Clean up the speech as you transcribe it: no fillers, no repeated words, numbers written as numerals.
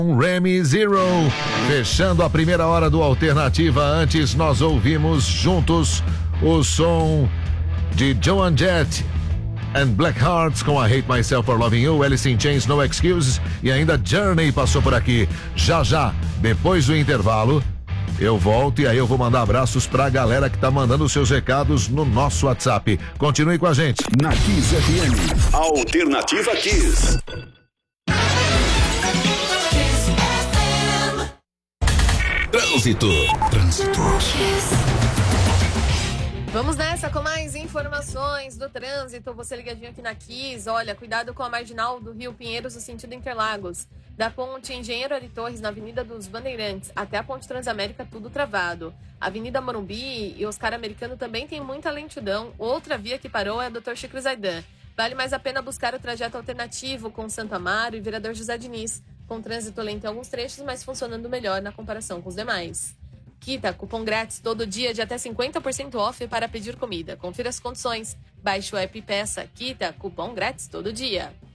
Remy Zero, fechando a primeira hora do Alternativa. Antes nós ouvimos juntos o som de Joan Jett and Black Hearts com a Hate Myself for Loving You, Alice in Chains, No Excuses, e ainda Journey passou por aqui. Já, depois do intervalo, eu volto e aí eu vou mandar abraços pra galera que tá mandando seus recados no nosso WhatsApp. Continue com a gente. Na Kiss FM, Alternativa Kiss. Trânsito. Vamos nessa com mais informações do trânsito. Você ligadinho aqui na Kiss. Olha, cuidado com a marginal do Rio Pinheiros no sentido Interlagos. Da ponte Engenheiro Ari Torres na Avenida dos Bandeirantes até a ponte Transamérica, tudo travado. Avenida Morumbi e Oscar Americano também tem muita lentidão. Outra via que parou é a Dr. Chico Zaidan. Vale mais a pena buscar o trajeto alternativo com Santo Amaro e Vereador José Diniz, com trânsito lento em alguns trechos, mas funcionando melhor na comparação com os demais. Kita, cupom grátis todo dia de até 50% off para pedir comida. Confira as condições. Baixe o app e peça. Kita, cupom grátis todo dia.